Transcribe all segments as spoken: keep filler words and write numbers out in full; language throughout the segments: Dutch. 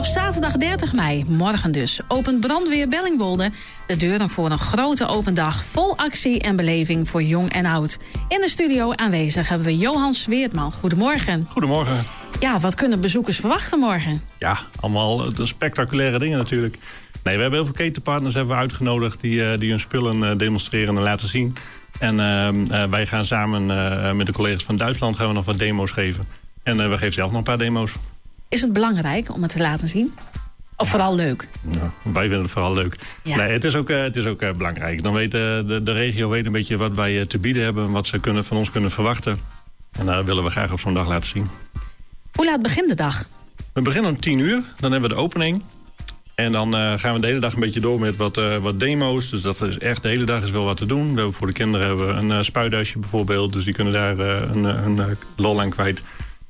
Op zaterdag dertig mei, morgen dus, opent Brandweer Bellingwolde de deuren voor een grote open dag vol actie en beleving voor jong en oud. In de studio aanwezig hebben we Johan Sweertman. Goedemorgen. Goedemorgen. Ja, wat kunnen bezoekers verwachten morgen? Ja, allemaal de spectaculaire dingen natuurlijk. Nee, we hebben heel veel ketenpartners hebben we uitgenodigd die, uh, die hun spullen uh, demonstreren en laten zien. En uh, uh, wij gaan samen uh, met de collega's van Duitsland gaan we nog wat demo's geven. En uh, we geven zelf nog een paar demo's. Is het belangrijk om het te laten zien? Of vooral leuk? Ja, wij vinden het vooral leuk. Ja. Nee, het is ook, uh, het is ook uh, belangrijk. Dan weet uh, de, de regio weet een beetje wat wij uh, te bieden hebben, wat ze kunnen, van ons kunnen verwachten. En dat uh, willen we graag op zo'n dag laten zien. Hoe laat begint de dag? We beginnen om tien uur, dan hebben we de opening. En dan uh, gaan we de hele dag een beetje door met wat, uh, wat demo's. Dus dat is echt, de hele dag is wel wat te doen. We hebben voor de kinderen hebben we een uh, spuithuisje bijvoorbeeld. Dus die kunnen daar uh, een, een, een lol aan kwijt.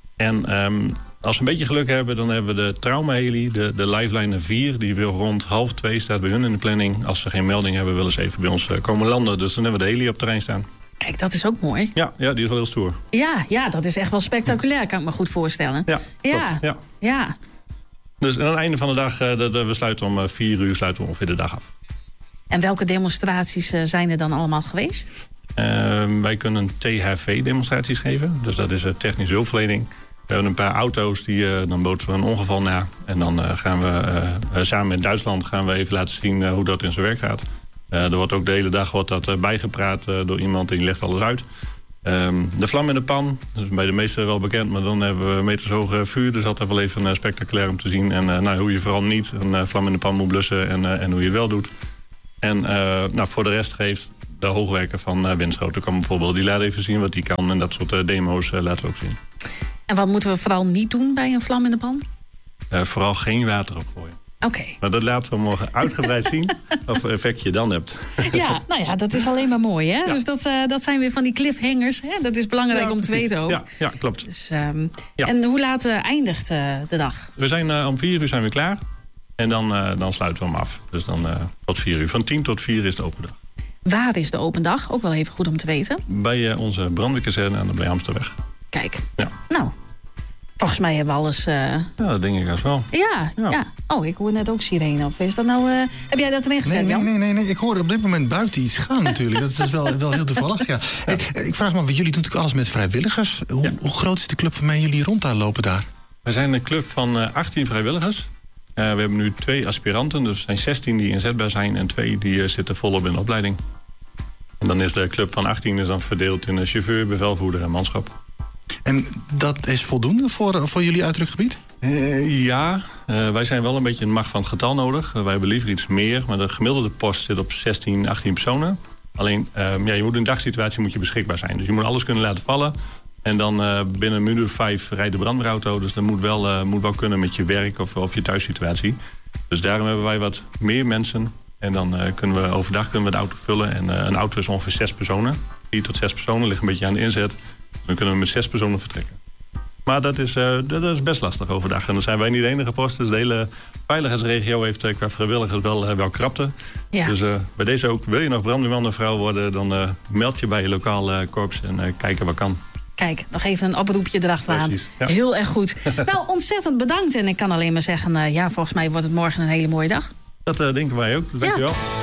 En um, als we een beetje geluk hebben, dan hebben we de trauma-heli, de, de Lifeline vier. Die wil rond half twee, staat bij hun in de planning. Als ze geen melding hebben, willen ze even bij ons uh, komen landen. Dus dan hebben we de heli op het terrein staan. Kijk, dat is ook mooi. Ja, ja, die is wel heel stoer. Ja, ja, dat is echt wel spectaculair, kan ik me goed voorstellen. Ja, ja. Klopt, ja. ja. Dus aan het einde van de dag, uh, de, de, we sluiten om uh, vier uur sluiten we ongeveer de dag af. En welke demonstraties uh, zijn er dan allemaal geweest? Uh, wij kunnen T H V-demonstraties geven. Dus dat is uh, technische hulpverlening. We hebben een paar auto's, die, uh, dan bootsen we een ongeval na. En dan uh, gaan we uh, uh, samen met Duitsland gaan we even laten zien uh, hoe dat in zijn werk gaat. Uh, er wordt ook de hele dag wordt dat, uh, bijgepraat uh, door iemand die legt alles uit. Um, de vlam in de pan, dat is bij de meesten wel bekend, maar dan hebben we metershoge vuur. Dus altijd wel even uh, spectaculair om te zien. En uh, nou, hoe je vooral niet een uh, vlam in de pan moet blussen en, uh, en hoe je het wel doet. En uh, nou, voor de rest geeft de hoogwerker van uh, Winschoten kan bijvoorbeeld, die laat even zien wat hij kan. En dat soort uh, demo's uh, laten we ook zien. En wat moeten we vooral niet doen bij een vlam in de pan? Uh, vooral geen water opgooien. Oké. Okay. Maar dat laten we morgen uitgebreid zien of effect je dan hebt. Ja, nou ja, dat is alleen maar mooi, hè? Ja. Dus dat, uh, dat zijn weer van die cliffhangers. Hè? Dat is belangrijk ja, om te weten ook. Ja, ja klopt. Dus, um, ja. En hoe laat uh, eindigt uh, de dag? We zijn uh, om vier uur zijn we klaar. En dan, uh, dan sluiten we hem af. Dus dan uh, tot vier uur. Van tien tot vier is de open dag. Waar is de open dag? Ook wel even goed om te weten. Bij uh, onze brandweerkazerne aan de Blijhamsterweg. Kijk. Ja. Nou, volgens mij hebben we alles... Uh... Ja, dat denk ik als wel. Ja, ja, ja. Oh, ik hoor net ook sirene. Of is dat nou... Uh... Heb jij dat erin gezet, nee, Jan? Nee, nee, nee. Ik hoor op dit moment buiten iets gaan natuurlijk. Dat is wel, wel heel toevallig, ja. ja. Ik, ik vraag me, want jullie doen natuurlijk alles met vrijwilligers. Hoe, ja. hoe groot is de club waarmee jullie rond daar lopen daar? We zijn een club van uh, achttien vrijwilligers. Uh, we hebben nu twee aspiranten. Dus er zijn zestien die inzetbaar zijn en twee die uh, zitten volop in de opleiding. En dan is de club van achttien is dan verdeeld in een chauffeur, bevelvoerder en manschap. En dat is voldoende voor, voor jullie uitdrukgebied? Uh, ja, uh, wij zijn wel een beetje een macht van het getal nodig. Uh, wij hebben liever iets meer, maar de gemiddelde post zit op zestien, achttien personen. Alleen, uh, ja, je moet in een dagsituatie moet je beschikbaar zijn. Dus je moet alles kunnen laten vallen. En dan uh, binnen een minuut of vijf rijdt de brandweerauto. Dus dat moet wel, uh, moet wel kunnen met je werk of, of je thuissituatie. Dus daarom hebben wij wat meer mensen. En dan uh, kunnen we overdag kunnen we de auto vullen. En uh, een auto is ongeveer zes personen. Vier tot zes personen, ligt een beetje aan de inzet. Dan kunnen we met zes personen vertrekken. Maar dat is, uh, dat is best lastig overdag. En dan zijn wij niet de enige post. Dus de hele veiligheidsregio heeft uh, qua vrijwilligers wel, uh, wel krapte. Ja. Dus uh, bij deze ook, wil je nog brandweerman of vrouw worden... dan uh, meld je bij je lokaal uh, korps en uh, kijken wat kan. Kijk, nog even een oproepje erachteraan. Precies, ja. Heel erg goed. Nou, ontzettend bedankt. En ik kan alleen maar zeggen, uh, ja, volgens mij wordt het morgen een hele mooie dag. Dat uh, denken wij ook. Dank je wel.